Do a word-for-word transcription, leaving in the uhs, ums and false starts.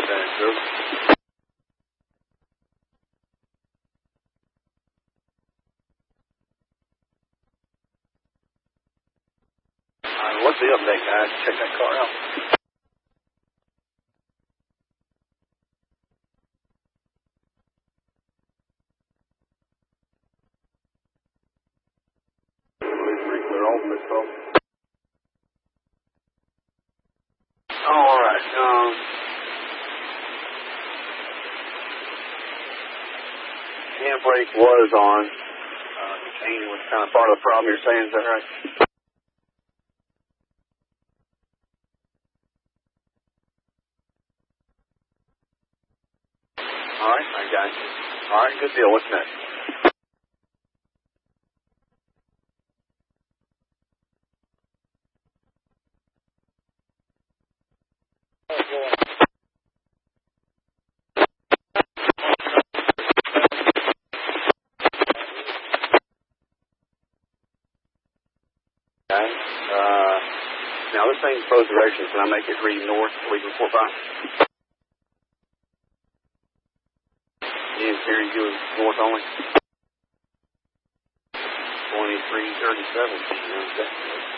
That group. Uh, what's the update, guys? Check that car out. Pretty clear off this folks. All right. Um, handbrake was on. Uh, the chain was kind of part of the problem you're saying, is that right? All right, I got you. All right, good deal. What's next? Guys, uh, now this thing's both directions. Can I make it read north so we can four five? Ian Terry doing north only. twenty-three thirty-seven.